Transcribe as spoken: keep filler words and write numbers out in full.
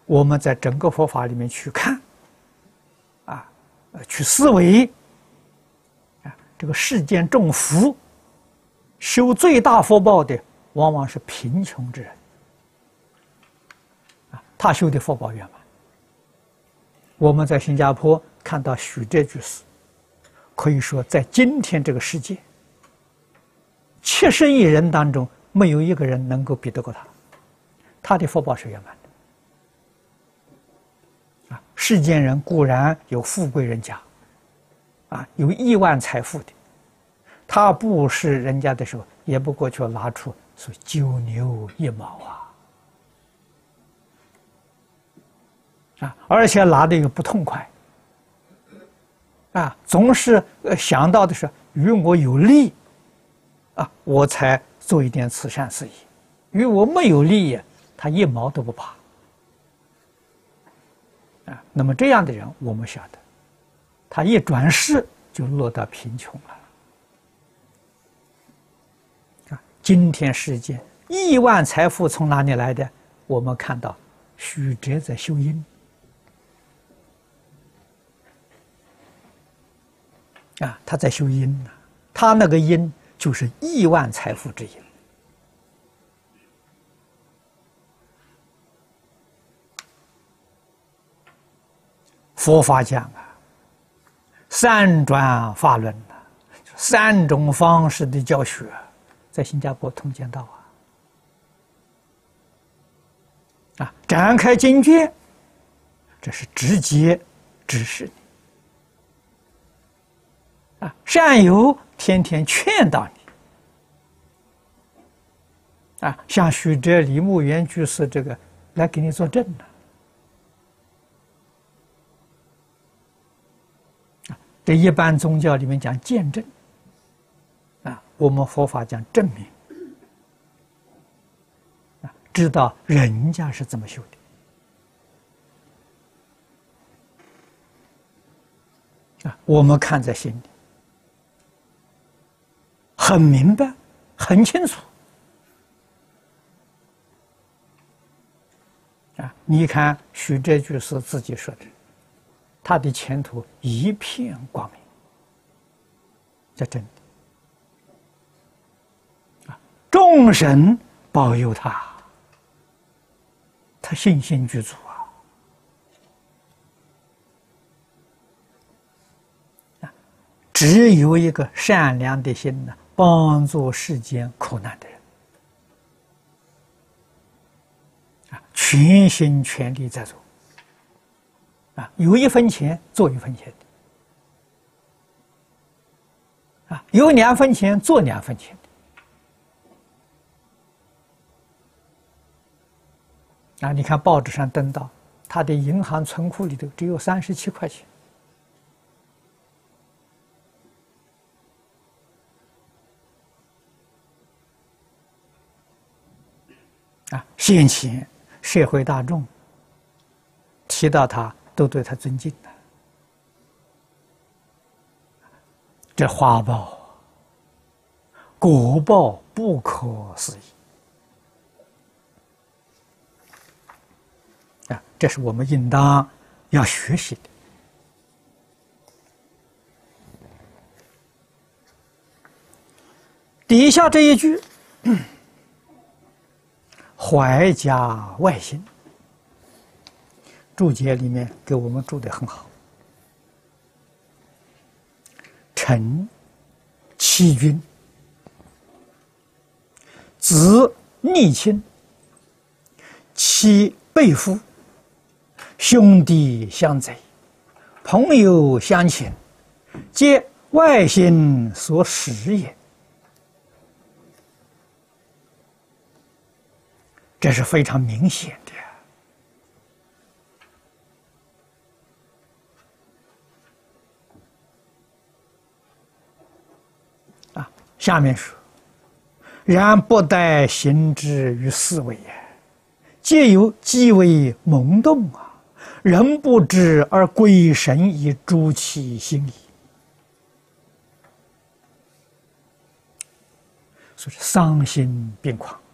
我们在整个佛法里面去看，啊，呃，去思维，啊，这个世间众福，修最大福报的，往往是贫穷之人，啊，他修的福报圆满。我们在新加坡看到许哲居士，可以说在今天这个世界，七十亿人当中，没有一个人能够比得过他，他的福报是圆满的。啊，世间人固然有富贵人家，啊，有亿万财富的，他布施人家的时候，也不过去拿出说九牛一毛啊。啊，而且拿的又不痛快，啊，总是想到的是与我有利，啊，我才做一点慈善事业；与我没有利益，他一毛都不怕。啊，那么这样的人，我们晓得，他一转世就落到贫穷了。啊，今天世界亿万财富从哪里来的？我们看到许哲在修因。啊，他在修因呢，他那个因就是亿万财富之因。佛法讲啊，三转法轮呐，三种方式的教学，在新加坡通见到啊。啊，展开经卷，这是直接指示你。啊，善友天天劝导你，啊，像许哲、李牧原居士这个来给你作证呢。啊，这一般宗教里面讲见证，啊，我们佛法讲证明，啊，知道人家是怎么修的，啊，我们看在心里。很明白，很清楚。啊，你看许哲居士自己说的，他的前途一片光明，这真的。啊，众神保佑他，他信心具足啊。啊，只有一个善良的心呢。帮助世间苦难的人，啊，全心全力在做，啊，有一分钱做一分钱的，啊，有两分钱做两分钱的，啊，你看报纸上登到他的银行存库里头只有三十七块钱。啊，先前社会大众提到他，都对他尊敬的。这花报、果报不可思议啊！这是我们应当要学习的。底下这一句。怀家外心，注解里面给我们注得很好。臣欺君，子逆亲，妻背夫，兄弟相贼，朋友相侵，皆外心所使也。这是非常明显的啊！下面说，然不待行之于思维也，皆有极为懵动啊！人不知而鬼神以诸其心矣。所以伤心病狂。